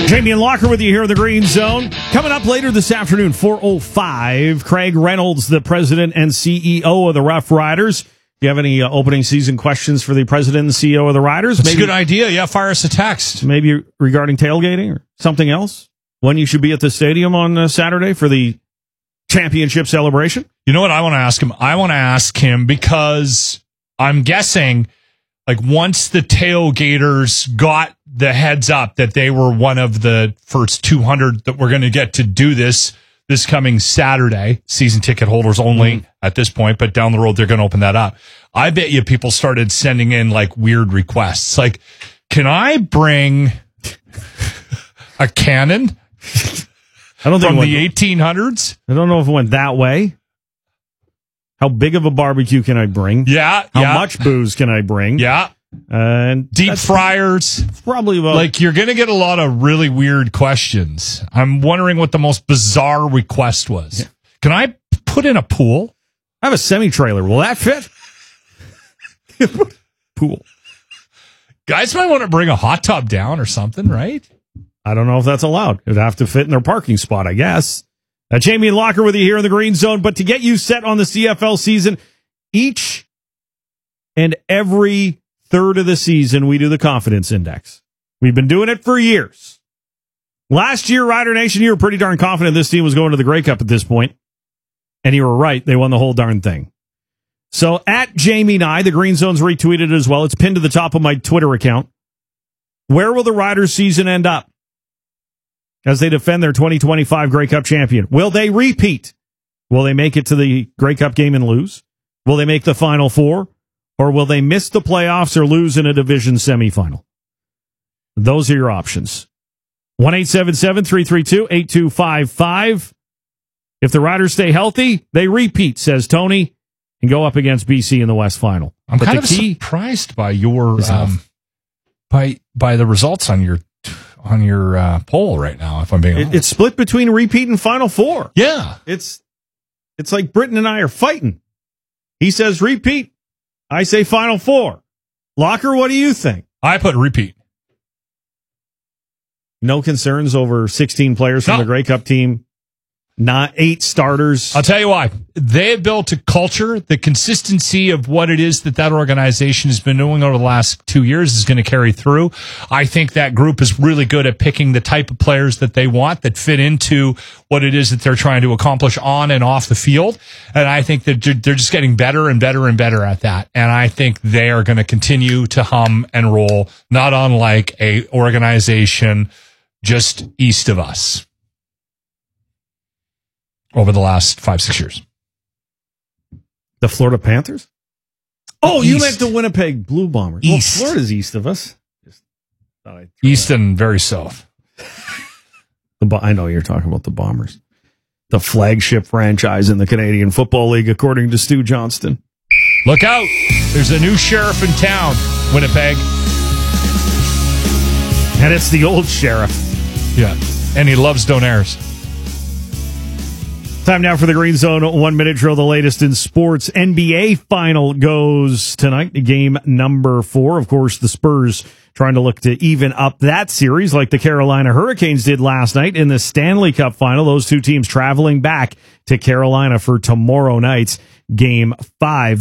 Jamie and Locker with you here in the Green Zone. Coming up later this afternoon, 4:05, Craig Reynolds, the president and CEO of the Rough Riders. Do you have any opening season questions for the president and CEO of the Riders? That's a good idea. Yeah, fire us a text. Maybe regarding tailgating or something else? When you should be at the stadium on Saturday for the championship celebration? You know what I want to ask him? I want to ask him because I'm guessing, like, once the tailgaters got the heads up that they were one of the first 200 that we're going to get to do this coming Saturday, season ticket holders only at this point, but down the road they're going to open that up. I bet you people started sending in like weird requests. Like, can I bring a cannon I don't think from the 1800s? I don't know if it went that way. How big of a barbecue can I bring? Yeah. How much booze can I bring? Yeah. And deep fryers. Probably about, like, you're going to get a lot of really weird questions. I'm wondering what the most bizarre request was. Yeah. Can I put in a pool? I have a semi-trailer. Will that fit? Pool. Guys might want to bring a hot tub down or something, right? I don't know if that's allowed. It'd have to fit in their parking spot, I guess. Jamie and Locker with you here in the Green Zone. But to get you set on the CFL season, each and every third of the season, we do the confidence index. We've been doing it for years. Last year, Rider Nation, you were pretty darn confident this team was going to the Grey Cup at this point. And you were right. They won the whole darn thing. So at Jamie Nye, the Green Zone's retweeted it as well. It's pinned to the top of my Twitter account. Where will the Riders season end up as they defend their 2025 Grey Cup champion? Will they repeat? Will they make it to the Grey Cup game and lose? Will they make the Final Four? Or will they miss the playoffs or lose in a division semifinal? Those are your options. 1-877-332-8255. If the Riders stay healthy, they repeat, says Tony, and go up against BC in the West Final. I'm kind of surprised by your by the results on your poll right now, if I'm being honest. It's split between repeat and Final Four. Yeah. It's like Britton and I are fighting. He says repeat. I say Final Four. Locker, what do you think? I put repeat. No concerns over 16 players from the Grey Cup team. Not 8 starters. I'll tell you why. They have built a culture. The consistency of what it is that organization has been doing over the last 2 years is going to carry through. I think that group is really good at picking the type of players that they want that fit into what it is that they're trying to accomplish on and off the field. And I think that they're just getting better and better and better at that. And I think they are going to continue to hum and roll, not unlike a organization just east of us over the last 5-6 years. The Florida Panthers? Oh, East. You meant the Winnipeg Blue Bombers. East. Well, Florida's east of us. East and very south. I know you're talking about the Bombers. The flagship franchise in the Canadian Football League, according to Stu Johnston. Look out. There's a new sheriff in town, Winnipeg. And it's the old sheriff. Yeah. And he loves Donairs. Time now for the Green Zone 1 minute drill. The latest in sports. NBA final goes tonight. Game number 4. Of course, the Spurs trying to look to even up that series like the Carolina Hurricanes did last night in the Stanley Cup final. Those two teams traveling back to Carolina for tomorrow night's Game 5.